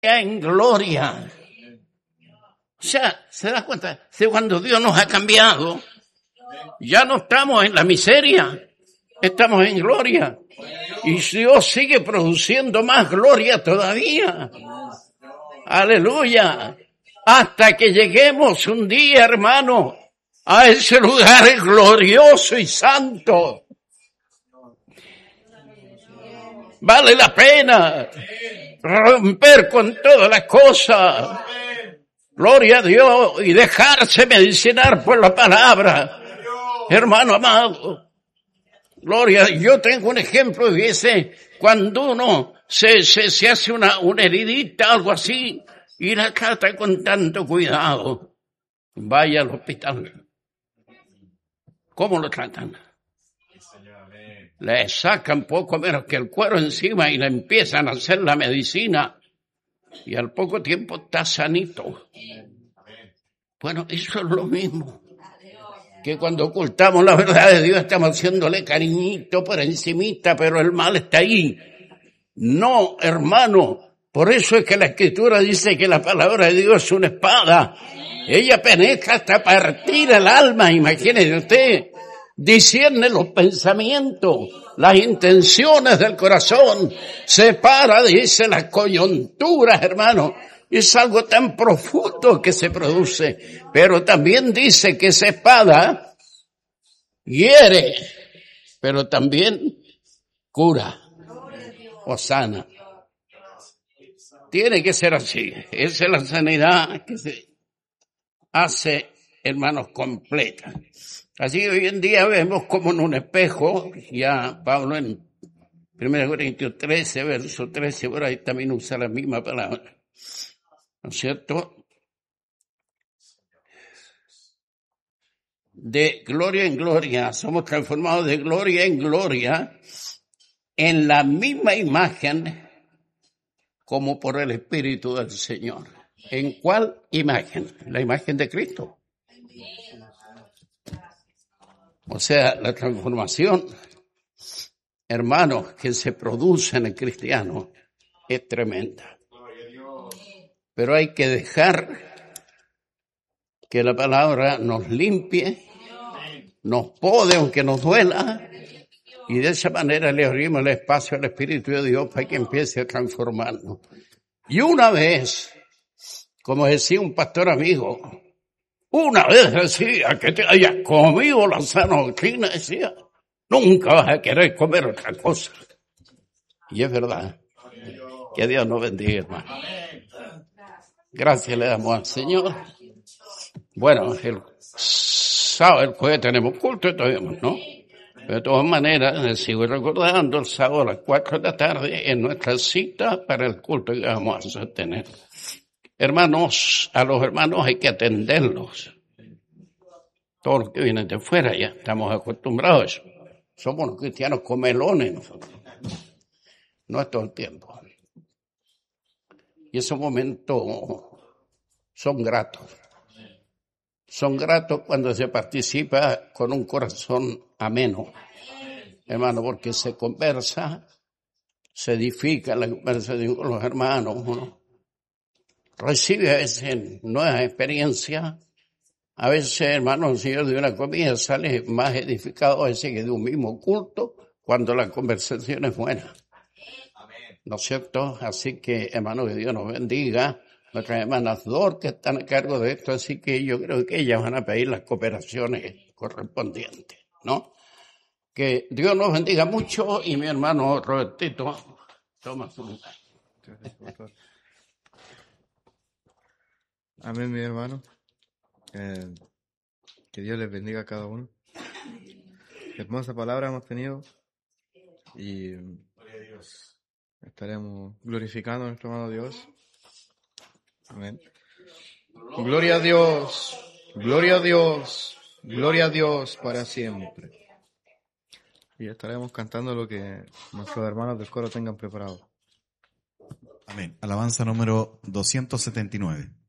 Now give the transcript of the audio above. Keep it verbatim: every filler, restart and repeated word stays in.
en gloria. O sea, ¿se da cuenta? De cuando Dios nos ha cambiado, ya no estamos en la miseria, estamos en gloria. Y Dios sigue produciendo más gloria todavía. Aleluya. Hasta que lleguemos un día, hermano, a ese lugar glorioso y santo. Vale la pena romper con todas las cosas. Gloria a Dios y dejarse medicinar por la palabra. Hermano amado. Gloria, yo tengo un ejemplo y dice, cuando uno se, se, se hace una, una heridita, algo así, y la trata con tanto cuidado, vaya al hospital. ¿Cómo lo tratan? Le sacan poco menos que el cuero encima y le empiezan a hacer la medicina y al poco tiempo está sanito. Bueno, eso es lo mismo. Que cuando ocultamos la verdad de Dios estamos haciéndole cariñito por encimita, pero el mal está ahí. No, hermano, por eso es que la Escritura dice que la palabra de Dios es una espada. Ella penetra hasta partir el alma, imagínese usted, discierne los pensamientos, las intenciones del corazón, separa, dice, las coyunturas, hermano. Es algo tan profundo que se produce, pero también dice que esa espada hiere, pero también cura o sana. Tiene que ser así. Esa es la sanidad que se hace, hermanos, completa. Así que hoy en día vemos como en un espejo, ya Pablo en primera Corintios trece, verso trece, por ahí también usa la misma palabra. ¿No es cierto? De gloria en gloria, somos transformados de gloria en gloria en la misma imagen como por el Espíritu del Señor. ¿En cuál imagen? La imagen de Cristo. O sea, la transformación, hermanos, que se produce en el cristiano es tremenda. Pero hay que dejar que la palabra nos limpie, nos pode aunque nos duela, y de esa manera le abrimos el espacio al Espíritu de Dios para que empiece a transformarnos. Y una vez, como decía un pastor amigo, una vez decía que te hayas comido la sana doctrina, decía, nunca vas a querer comer otra cosa. Y es verdad. Que Dios nos bendiga, hermano. Gracias le damos al Señor. Bueno, el sábado, el jueves tenemos culto todavía, ¿no? Pero de todas maneras, les sigo recordando, el sábado a las cuatro de la tarde es nuestra cita para el culto que vamos a tener. Hermanos, a los hermanos hay que atenderlos. Todos los que vienen de fuera ya estamos acostumbrados a eso. Somos los cristianos comelones nosotros. No es todo el tiempo. Y esos momentos son gratos. Son gratos cuando se participa con un corazón ameno, hermano, porque se conversa, se edifica la conversación con los hermanos, uno recibe a veces nuevas experiencias, a veces, hermano, el Señor de una comida sale más edificado a veces que de un mismo culto cuando la conversación es buena. ¿No es cierto? Así que, hermano, que Dios nos bendiga. Nuestras hermanas Dor que están a cargo de esto, así que yo creo que ellas van a pedir las cooperaciones correspondientes, ¿no? Que Dios nos bendiga mucho y mi hermano Robertito toma su lugar. Amén, mi hermano. Eh, que Dios les bendiga a cada uno. Hermosa palabra hemos tenido y estaremos glorificando a nuestro amado Dios. Amén. Gloria a Dios, gloria a Dios, gloria a Dios para siempre. Y estaremos cantando lo que nuestros hermanos del coro tengan preparado. Amén. Alabanza número doscientos setenta y nueve.